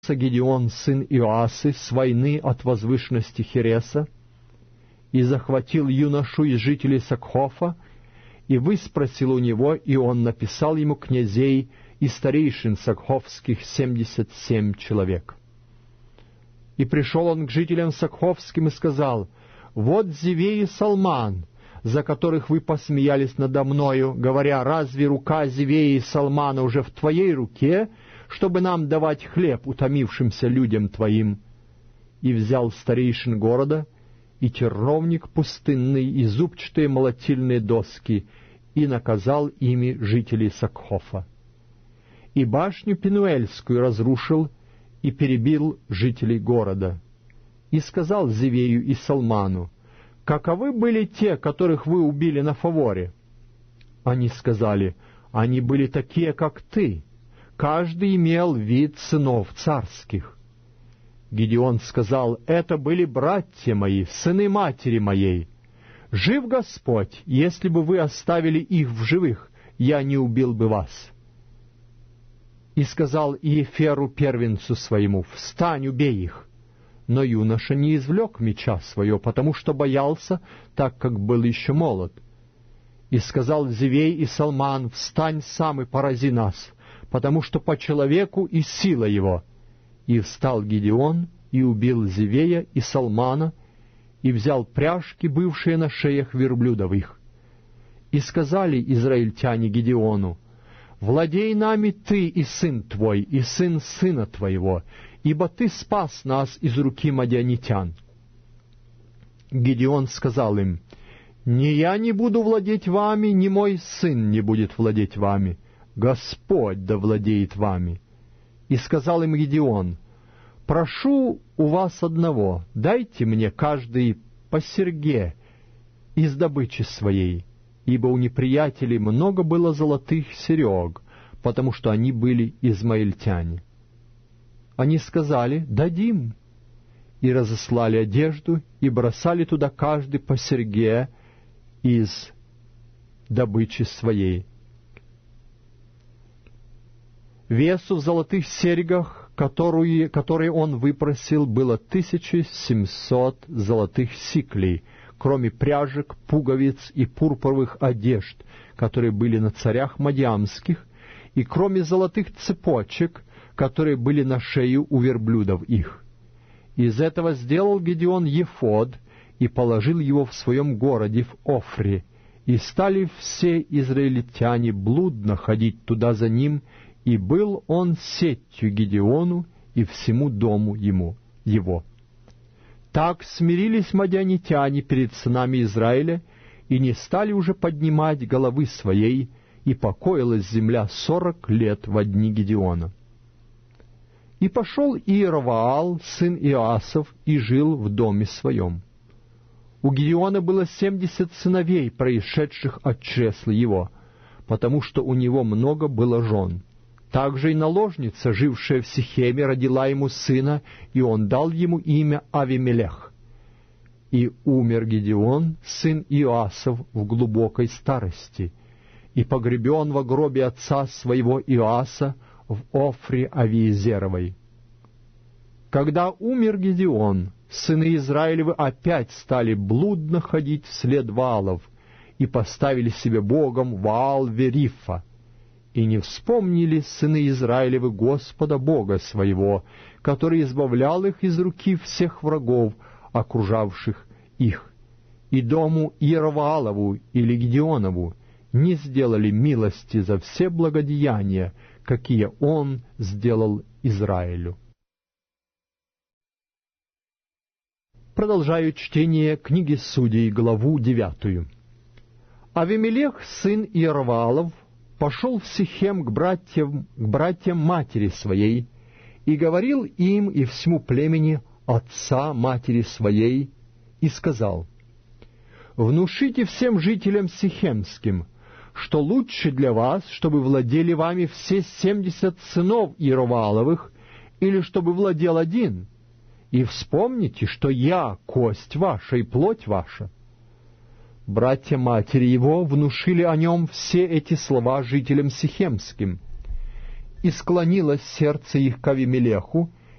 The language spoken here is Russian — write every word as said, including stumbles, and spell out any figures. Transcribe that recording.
вернулся Гидеон, сын Иоасы, с войны от возвышенности Хереса, и захватил юношу из жителей Сакхофа, и выспросил у него, и он написал ему князей и старейшин сакховских семьдесят семь человек. И пришел он к жителям сакховским и сказал: «Вот Зевей и Салман, за которых вы посмеялись надо мною, говоря: разве рука Зевея и Салмана уже в твоей руке, чтобы нам давать хлеб утомившимся людям твоим?» И взял старейшин города, и терновник пустынный, и зубчатые молотильные доски, и наказал ими жителей Сакхофа. И башню Пенуэльскую разрушил, и перебил жителей города. И сказал Зевею и Салману: «Каковы были те, которых вы убили на фаворе?» Они сказали: «Они были такие, как ты. Каждый имел вид сынов царских». Гидеон сказал: «Это были братья мои, сыны матери моей. Жив Господь, если бы вы оставили их в живых, я не убил бы вас». И сказал Иеферу первенцу своему: «Встань, убей их». Но юноша не извлек меча своего, потому что боялся, так как был еще молод. И сказал Зевей и Салман: «Встань сам и порази нас, потому что по человеку и сила его». И встал Гидеон, и убил Зевея и Салмана, и взял пряжки, бывшие на шеях верблюдовых. И сказали израильтяне Гидеону: «Владей нами ты и сын твой, и сын сына твоего, ибо ты спас нас из руки мадианитян». Гидеон сказал им: «Ни я не буду владеть вами, ни мой сын не будет владеть вами. Господь да владеет вами». И сказал им Гидеон: «Прошу у вас одного, дайте мне каждый по серьге из добычи своей, ибо у неприятелей много было золотых серег, потому что они были измаильтяне». Они сказали: «Дадим». И разослали одежду, и бросали туда каждый по серьге из добычи своей. Весу в золотых серьгах, которую, которые он выпросил, было тысяча семьсот золотых сиклей, кроме пряжек, пуговиц и пурпуровых одежд, которые были на царях мадиамских, и кроме золотых цепочек, которые были на шею у верблюдов их. Из этого сделал Гидеон ефод и положил его в своем городе в Офре, и стали все израильтяне блудно ходить туда за ним, и был он сетью Гидеону и всему дому ему, его. Так смирились мадианитяне перед сынами Израиля, и не стали уже поднимать головы своей, и покоилась земля сорок лет во дни Гидеона. И пошел Иероваал, сын Иоасов, и жил в доме своем. У Гидеона было семьдесят сыновей, происшедших от чресла его, потому что у него много было жен. Также и наложница, жившая в Сихеме, родила ему сына, и он дал ему имя Авимелех. И умер Гидеон, сын Иоасов, в глубокой старости, и погребен во гробе отца своего Иоаса в Офре Авиезеровой. Когда умер Гидеон, сыны Израилевы опять стали блудно ходить вслед Ваалов, и поставили себе богом Ваал-Верифа, и не вспомнили сыны Израилевы Господа Бога своего, который избавлял их из руки всех врагов, окружавших их, и дому Иероваалову или Гидеонову не сделали милости за все благодеяния, какие он сделал Израилю. Продолжаю чтение книги Судей, главу девятую. Авимелех, сын Иероваалов, пошел в Сихем к братьям, к братьям матери своей, и говорил им и всему племени отца матери своей, и сказал: «Внушите всем жителям сихемским, что лучше для вас, чтобы владели вами все семьдесят сынов Иеровааловых, или чтобы владел один, и вспомните, что я — кость ваша и плоть ваша». Братья матери его внушили о нем все эти слова жителям сихемским. И склонилось сердце их к Авимелеху,